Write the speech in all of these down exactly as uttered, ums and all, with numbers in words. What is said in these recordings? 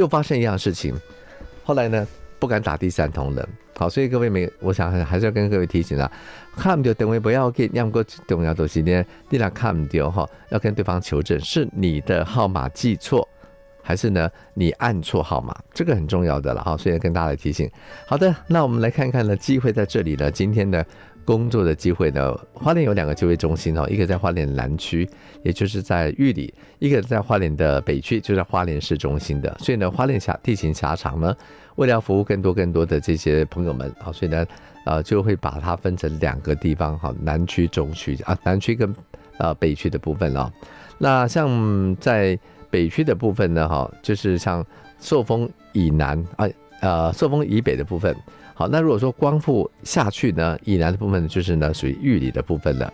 又发生一样的事情，后来呢不敢打第三通了。好，所以各位没，我想还是要跟各位提醒啦，看不到等位不要紧，要不重要的是呢，你若看不到哈，要跟对方求证是你的号码记错，还是呢你按错号码，这个很重要的了哈，所以跟大家来提醒。好的，那我们来看看呢，机会在这里呢，今天的工作的机会呢，花莲有两个就业中心哦，一个在花莲南区，也就是在玉里，一个在花莲的北区，就在花莲市中心的。所以呢，花莲辖地形狭长呢，为了要服务更多更多的这些朋友们，好，所以呢，呃，就会把它分成两个地方，好，南区、中区啊，南区跟呃北区的部分哦。那像在北区的部分呢，哈，就是像寿丰以南啊，呃，寿丰以北的部分。好，那如果说光复下去呢，以南的部分就是呢属于玉里的部分了。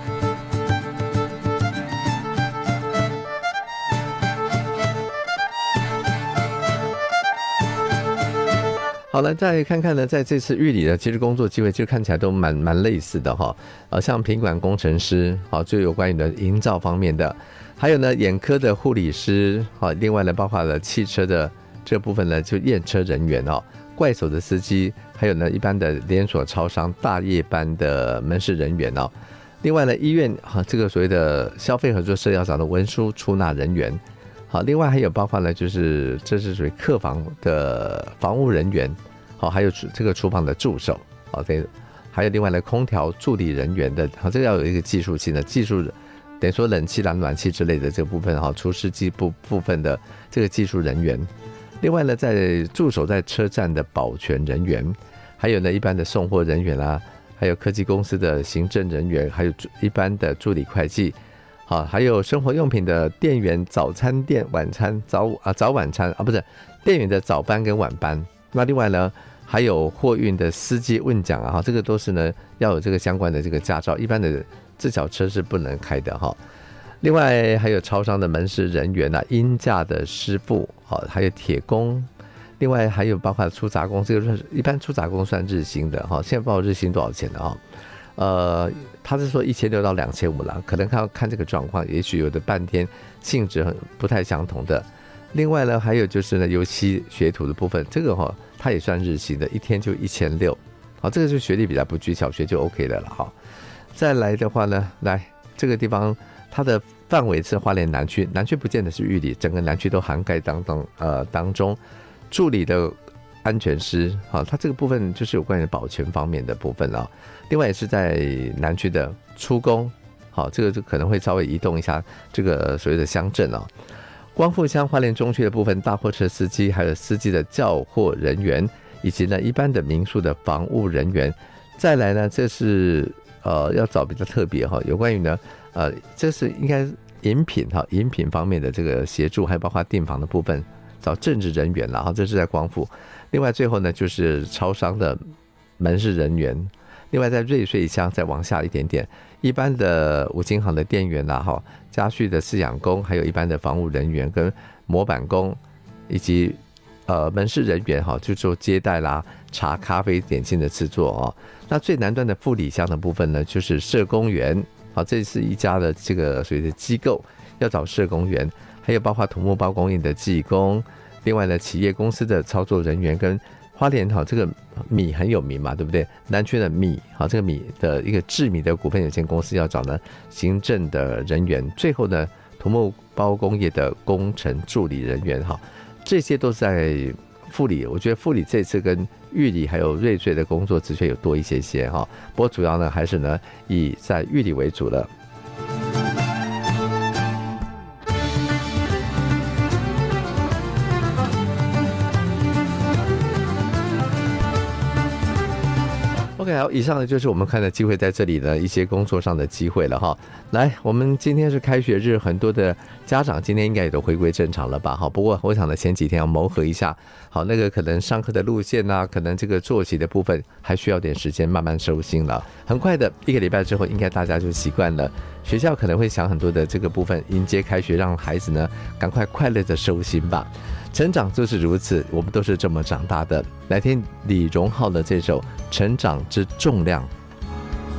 好了，再看看呢，在这次玉里呢，其实工作机会就看起来都蛮蛮类似的哈。呃，像品管工程师，好，就有关于的营造方面的，还有呢眼科的护理师，好，另外呢包括了汽车的这部分呢，就验车人员哦。怪手的司机，还有呢一般的连锁超商大夜班的门市人员哦。另外呢，医院哈这个所谓的消费合作社要找的文书出纳人员，好，另外还有包括呢就是这是属于客房的房务人员，好，还有这个厨房的助手，好，这还有另外呢空调助理人员的，好，这个要有一个技术性的技术，等于说冷气啦、暖气之类的这个部分哈，除湿机部部分的这个技术人员。另外呢，在驻守在车站的保全人员，还有呢一般的送货人员啊，还有科技公司的行政人员，还有一般的助理会计，好，还有生活用品的店员、早餐店、晚餐、早啊早晚餐啊，不是店员的早班跟晚班。那另外呢，还有货运的司机问讲啊，这个都是呢要有这个相关的这个驾照，一般的自小车是不能开的哈。另外还有超商的门市人员啊，阴架的师傅，还有铁工，另外还有包括出杂工，这个一般出杂工算日薪的哈，现在不知道日薪多少钱的哈，呃，他是说一千六到两千五啦，可能看看这个状况，也许有的半天性质不太相同的。另外呢，还有就是呢油漆学徒的部分，这个哈他也算日薪的，一天就一千六，好，这个就学历比较不拘，小学就 OK 的了哈。再来的话呢，来这个地方。它的范围是花莲南区，南区不见得是玉里，整个南区都涵盖当中。呃，当中助理的安全师，好，它这个部分就是有关于保全方面的部分啊。另外也是在南区的出工，好，这个就可能会稍微移动一下这个所谓的乡镇啊。光复乡花莲中区的部分，大货车司机，还有司机的叫货人员，以及呢一般的民宿的房务人员。再来呢，这是呃要找比较特别哈，有关于呢。呃，这是应该饮品哈，饮品方面的这个协助，还有包括订房的部分，找正职人员啦哈，这是在光复。另外最后呢，就是超商的门市人员。另外在瑞穗乡再往下一点点，一般的五金行的店员啦哈，家畜的饲养工，还有一般的房务人员跟模板工，以及呃门市人员哈，就做接待啦、茶、咖啡、点心的制作哦。那最南端的富里乡的部分呢，就是社工员。好，这是一家的这个所谓的机构要找社工员，还有包括土木包供应的技工，另外呢企业公司的操作人员，跟花莲哈这个米很有名嘛，对不对？南区的米，好，这个米的一个制米的股份有限公司要找呢行政的人员，最后呢土木包工业的工程助理人员，哈，这些都是在富里。我觉得富里这次跟玉里还有瑞穗的工作职缺有多一些些哈，不过主要呢还是呢以在玉里为主了。OK， 好，以上呢就是我们看的机会在这里的一些工作上的机会了哈。来，我们今天是开学日，很多的家长今天应该也都回归正常了吧？好，不过我想呢前几天要磨合一下，好，那个可能上课的路线啊，可能这个作息的部分还需要点时间慢慢收心了。很快的一个礼拜之后，应该大家就习惯了。学校可能会想很多的这个部分，迎接开学，让孩子呢赶快快乐的收心吧。成长就是如此，我们都是这么长大的。来听李荣浩的这首《成长之重量》。